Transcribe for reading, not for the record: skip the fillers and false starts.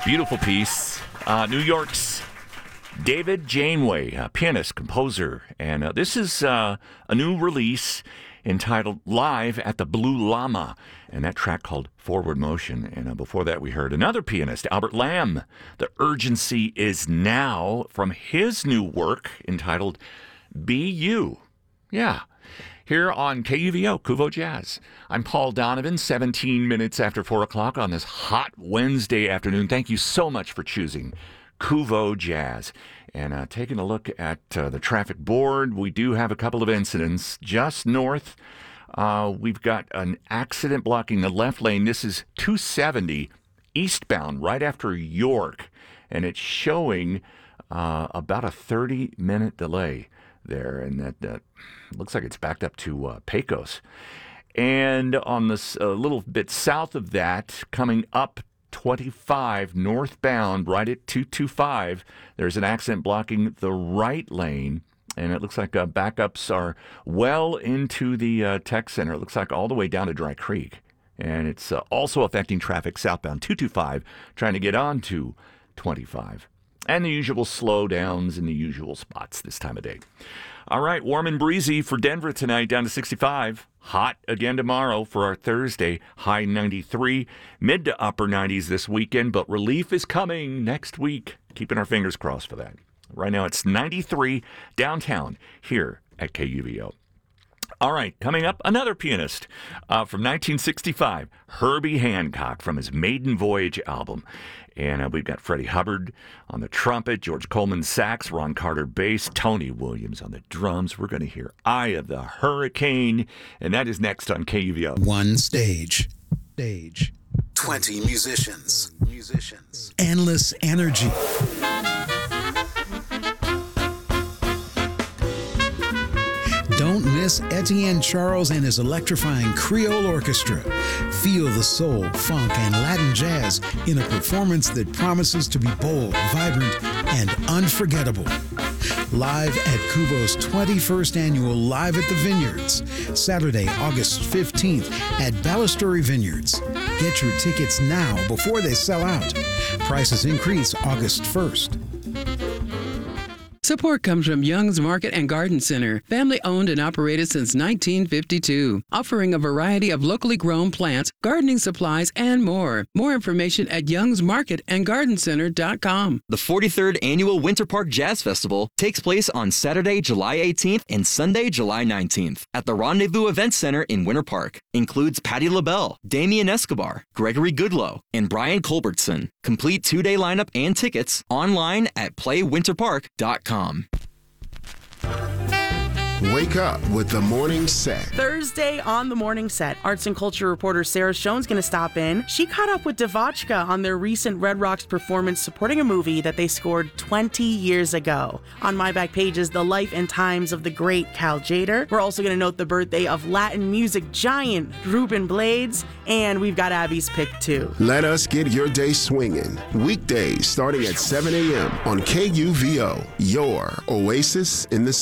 Beautiful piece. New York's David Janeway, pianist, composer. And this is a new release entitled Live at the Blue Llama, and that track called Forward Motion. And before that, we heard another pianist, Albert Lamb. The Urgency Is Now, from his new work entitled Be You. Yeah. Here on KUVO, Kuvo Jazz. I'm Paul Donovan, 17 minutes after 4 o'clock on this hot Wednesday afternoon. Thank you so much for choosing Kuvo Jazz. And taking a look at the traffic board, we do have a couple of incidents. Just north, we've got an accident blocking the left lane. This is 270 eastbound right after York. And it's showing about a 30-minute delay there, and that looks like it's backed up to Pecos. And on this a little bit south of that, coming up 25 northbound, right at 225, there's an accident blocking the right lane, and it looks like backups are well into the tech center. It looks like all the way down to Dry Creek. And it's also affecting traffic southbound 225, trying to get on to 25. And the usual slowdowns in the usual spots this time of day. All right, warm and breezy for Denver tonight, down to 65. Hot again tomorrow for our Thursday, high 93. Mid to upper 90s this weekend, but relief is coming next week. Keeping our fingers crossed for that. Right now it's 93 downtown here at KUVO. All right, coming up, another pianist from 1965, Herbie Hancock, from his Maiden Voyage album. And we've got Freddie Hubbard on the trumpet, George Coleman sax, Ron Carter bass, Tony Williams on the drums. We're going to hear Eye of the Hurricane, and that is next on KUVO. One stage. 20 musicians. Endless energy. Don't miss Etienne Charles and his electrifying Creole Orchestra. Feel the soul, funk, and Latin jazz in a performance that promises to be bold, vibrant, and unforgettable. Live at Kuvo's 21st annual Live at the Vineyards, Saturday, August 15th at Balustrade Vineyards. Get your tickets now before they sell out. Prices increase August 1st. Support comes from Young's Market and Garden Center, family owned and operated since 1952, offering a variety of locally grown plants, gardening supplies, and more. More information at youngsmarketandgardencenter.com. The 43rd Annual Winter Park Jazz Festival takes place on Saturday, July 18th and Sunday, July 19th at the Rendezvous Event Center in Winter Park. Includes Patti LaBelle, Damian Escobar, Gregory Goodloe, and Brian Culbertson. Complete 2-day lineup and tickets online at playwinterpark.com. Wake up with the morning set. Thursday on the morning set, arts and culture reporter Sarah Schoen's going to stop in. She caught up with Devotchka on their recent Red Rocks performance supporting a movie that they scored 20 years ago. On my back page is the life and times of the great Cal Tjader. We're also going to note the birthday of Latin music giant Ruben Blades, and we've got Abby's pick too. Let us get your day swinging. Weekdays starting at 7 a.m. on KUVO, your oasis in the